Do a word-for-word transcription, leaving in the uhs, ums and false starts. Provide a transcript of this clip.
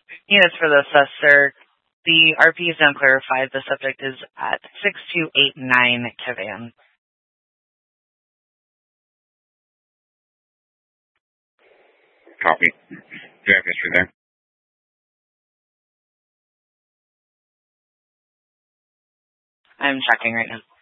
Units for the assessor. The R P is now clarified. The subject is at six two eight nine Cavan. Copy. Do you have history there? I'm checking right now.